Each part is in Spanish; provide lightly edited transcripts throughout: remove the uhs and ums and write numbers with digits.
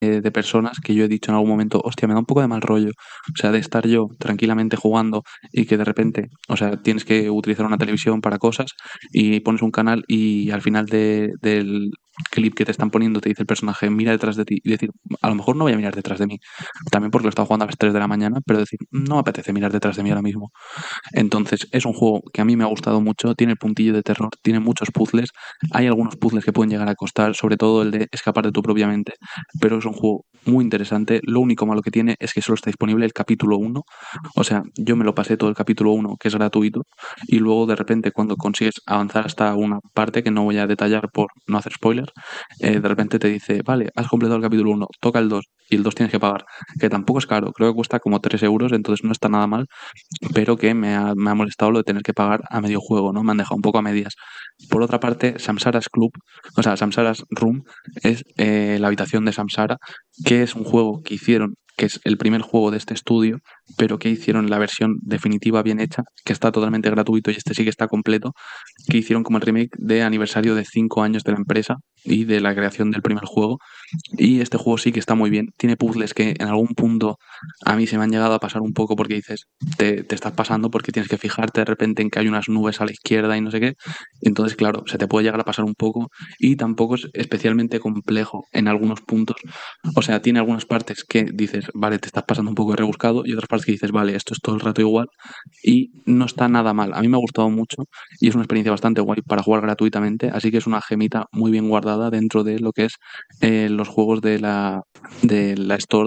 de personas que yo he dicho en algún momento, hostia, me da un poco de mal rollo. O sea, de estar yo tranquilamente jugando y que de repente, o sea, tienes que utilizar una televisión para cosas y pones un canal y al final del clip que te están poniendo te dice el personaje, mira detrás de ti. Y decir, a lo mejor no voy a mirar detrás de mí. También porque lo he estado jugando a las 3 de la mañana, pero decir, no me apetece mirar detrás de mí ahora mismo. Entonces, es un juego que a mí me ha gustado mucho, tiene el puntillo de terror, tiene muchos puzzles, hay algunos puzzles que pueden llegar a costar, sobre todo el de escapar de tu propia mente, pero es un juego muy interesante. Lo único malo que tiene es que solo está disponible el capítulo 1, o sea, yo me lo pasé todo el capítulo 1, que es gratuito, y luego de repente cuando consigues avanzar hasta una parte que no voy a detallar por no hacer spoiler, de repente te dice, vale, has completado el capítulo 1, toca el 2, y el 2 tienes que pagar, que tampoco es caro, creo que cuesta como 3 euros, entonces no está nada mal, pero que me ha molestado lo de tener que pagar a medio juego, ¿no? Me han dejado un poco a medias. Por otra parte, Samsara's Club, o sea, Samsara's Room es la habitación de Samsara, que es un juego que hicieron, que es el primer juego de este estudio, pero que hicieron la versión definitiva bien hecha, que está totalmente gratuito y este sí que está completo, que hicieron como el remake de aniversario de 5 años de la empresa y de la creación del primer juego. Y este juego sí que está muy bien. Tiene puzzles que en algún punto a mí se me han llegado a pasar un poco porque dices, te estás pasando porque tienes que fijarte de repente en que hay unas nubes a la izquierda y no sé qué. Entonces, claro, se te puede llegar a pasar un poco y tampoco es especialmente complejo en algunos puntos. O sea, tiene algunas partes que dices, vale, te estás pasando un poco de rebuscado y otras partes que dices, vale, esto es todo el rato igual y no está nada mal. A mí me ha gustado mucho y es una experiencia bastante guay para jugar gratuitamente, así que es una gemita muy bien guardada dentro de lo que es los juegos de la Store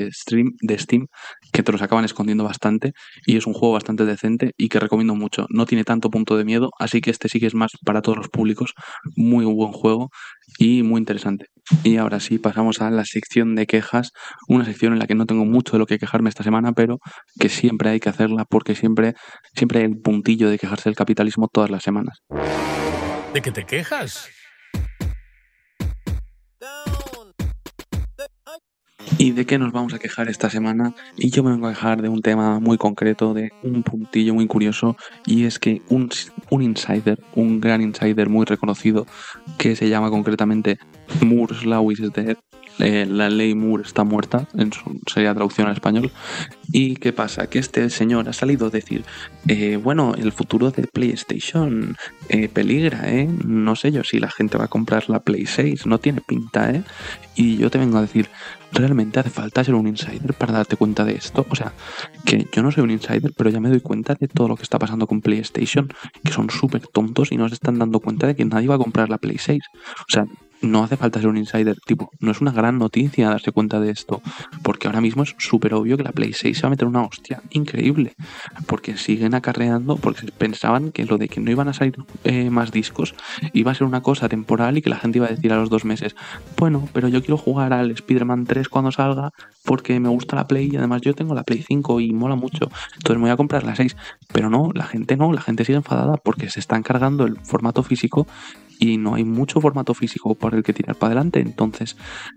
de Steam, que te los acaban escondiendo bastante y es un juego bastante decente y que recomiendo mucho. No tiene tanto punto de miedo, así que este sí que es más para todos los públicos. Muy buen juego y muy interesante. Y ahora sí, pasamos a la sección de quejas, una sección en la que no tengo mucho de lo que quejarme esta semana, pero que siempre hay que hacerla porque siempre hay el puntillo de quejarse del capitalismo todas las semanas. ¿De qué te quejas? ¿Y de qué nos vamos a quejar esta semana? Y yo me vengo a quejar de un tema muy concreto, de un puntillo muy curioso, y es que un insider, un gran insider muy reconocido, que se llama concretamente Moore's Law is dead, la ley Moore está muerta, sería traducción al español. ¿Y qué pasa? Que este señor ha salido a decir, bueno, el futuro de PlayStation peligra, no sé yo si la gente va a comprar la Play 6, no tiene pinta, y yo te vengo a decir, ¿realmente hace falta ser un insider para darte cuenta de esto? O sea, que yo no soy un insider, pero ya me doy cuenta de todo lo que está pasando con PlayStation, que son súper tontos y no se están dando cuenta de que nadie va a comprar la Play 6. O sea, no hace falta ser un insider, tipo, no es una gran noticia darse cuenta de esto, porque ahora mismo es súper obvio que la Play 6 se va a meter una hostia increíble, porque siguen acarreando, porque pensaban que lo de que no iban a salir más discos iba a ser una cosa temporal y que la gente iba a decir a los 2 meses, bueno, pero yo quiero jugar al Spider-Man 3 cuando salga porque me gusta la Play y además yo tengo la Play 5 y mola mucho, entonces me voy a comprar la 6, pero no, la gente sigue enfadada porque se están cargando el formato físico y no hay mucho formato físico por el que tirar para adelante. Entonces,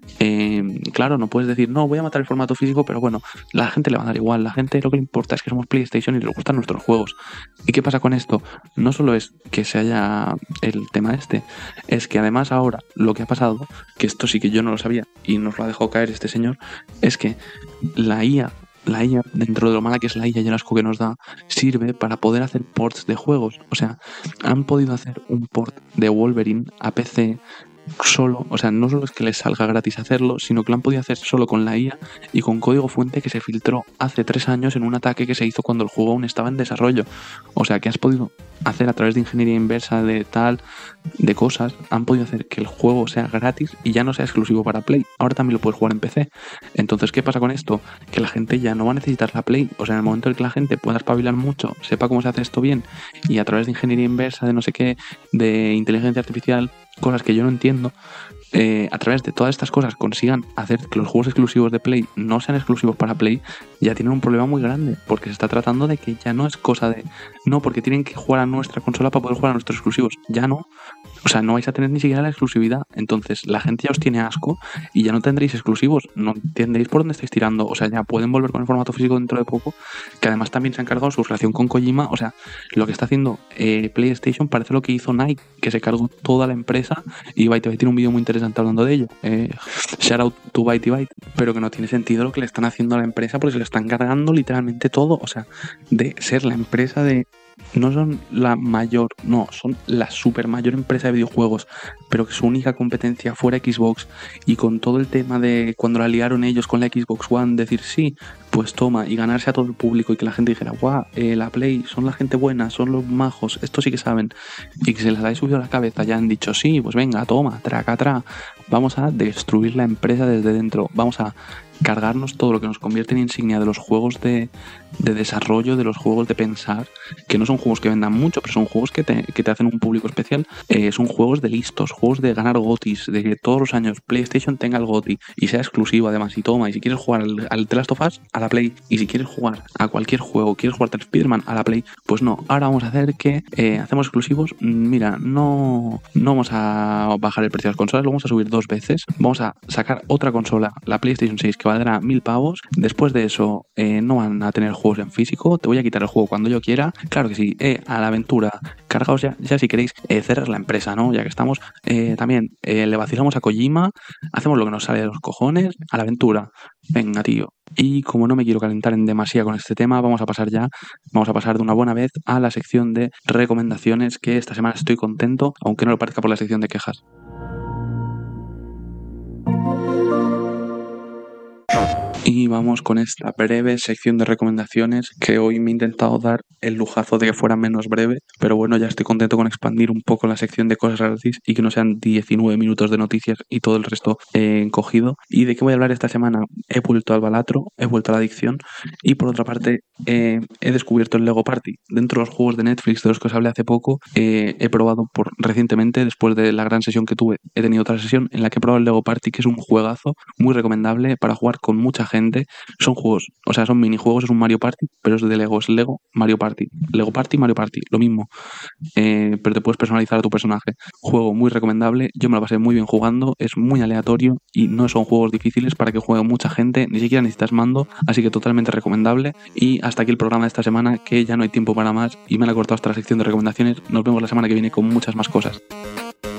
claro, no puedes decir, no, voy a matar el formato físico, pero bueno, la gente le va a dar igual. La gente lo que le importa es que somos PlayStation y les gustan nuestros juegos. ¿Y qué pasa con esto? No solo es que se haya el tema este, es que además ahora lo que ha pasado, que esto sí que yo no lo sabía y nos lo ha dejado caer este señor, es que la IA, dentro de lo mala que es la IA y el asco que nos da, sirve para poder hacer ports de juegos. O sea, han podido hacer un port de Wolverine a PC solo, o sea, no solo es que les salga gratis hacerlo, sino que lo han podido hacer solo con la IA y con código fuente que se filtró hace 3 años en un ataque que se hizo cuando el juego aún estaba en desarrollo. O sea, que has podido hacer a través de ingeniería inversa de cosas, han podido hacer que el juego sea gratis y ya no sea exclusivo para Play. Ahora también lo puedes jugar en PC. Entonces, ¿qué pasa con esto? Que la gente ya no va a necesitar la Play. O sea, en el momento en que la gente pueda espabilar mucho, sepa cómo se hace esto bien y a través de ingeniería inversa, de no sé qué, de inteligencia artificial, cosas que yo no entiendo, a través de todas estas cosas consigan hacer que los juegos exclusivos de Play no sean exclusivos para Play, ya tienen un problema muy grande, porque se está tratando de que ya no es cosa de, no, porque tienen que jugar a nuestra consola para poder jugar a nuestros exclusivos, ya no. O sea, no vais a tener ni siquiera la exclusividad. Entonces, la gente ya os tiene asco y ya no tendréis exclusivos. No entendéis por dónde estáis tirando. O sea, ya pueden volver con el formato físico dentro de poco. Que además también se han cargado su relación con Kojima. O sea, lo que está haciendo PlayStation parece lo que hizo Nike, que se cargó toda la empresa. Y Byte tiene un vídeo muy interesante hablando de ello. Shout out to Byte. Pero que no tiene sentido lo que le están haciendo a la empresa porque se le están cargando literalmente todo. O sea, de ser la empresa de... No son la mayor, no, son la super mayor empresa de videojuegos, pero que su única competencia fuera Xbox, y con todo el tema de cuando la liaron ellos con la Xbox One, decir sí, pues toma, y ganarse a todo el público y que la gente dijera, guau, la Play, son la gente buena, son los majos, esto sí que saben, y que se les haya subido a la cabeza, ya han dicho sí, pues venga, toma, traca, vamos a destruir la empresa desde dentro, vamos a cargarnos todo lo que nos convierte en insignia de los juegos de desarrollo, de los juegos de pensar, que no son juegos que vendan mucho, pero son juegos que te hacen un público especial. Son juegos de listos, juegos de ganar GOTYs, de que todos los años PlayStation tenga el GOTY y sea exclusivo además, y toma, y si quieres jugar al The Last of Us, a la Play, y si quieres jugar a cualquier juego, quieres jugar al Spider-Man, a la Play, pues no, ahora vamos a hacer que hacemos exclusivos, mira, no vamos a bajar el precio de las consolas, lo vamos a subir 2 veces, vamos a sacar otra consola, la PlayStation 6, que valdrá 1.000 pavos, después de eso no van a tener juegos en físico, te voy a quitar el juego cuando yo quiera, claro que sí, a la aventura, cargaos ya si queréis cerrar la empresa, ¿no? Ya que estamos, también le vacilamos a Kojima, hacemos lo que nos sale de los cojones, a la aventura, venga tío. Y como no me quiero calentar en demasía con este tema, vamos a pasar de una buena vez a la sección de recomendaciones, que esta semana estoy contento, aunque no lo parezca por la sección de quejas. Y vamos con esta breve sección de recomendaciones, que hoy me he intentado dar el lujazo de que fuera menos breve, pero bueno, ya estoy contento con expandir un poco la sección de cosas gratis y que no sean 19 minutos de noticias y todo el resto encogido. ¿Y de qué voy a hablar esta semana? He vuelto al Balatro, he vuelto a la adicción, y por otra parte he descubierto el Lego Party. Dentro de los juegos de Netflix de los que os hablé hace poco, he probado recientemente, después de la gran sesión que tuve, he tenido otra sesión en la que he probado el Lego Party, que es un juegazo muy recomendable para jugar con mucha gente. Son juegos, o sea, son minijuegos, es un Mario Party, pero es de Lego, es Lego Mario Party, Lego Party, Mario Party, lo mismo, pero te puedes personalizar a tu personaje. Juego muy recomendable, yo me lo pasé muy bien jugando, es muy aleatorio y no son juegos difíciles para que juegue mucha gente, ni siquiera necesitas mando, así que totalmente recomendable. Y hasta aquí el programa de esta semana, que ya no hay tiempo para más y me han cortado hasta la sección de recomendaciones. Nos vemos la semana que viene con muchas más cosas.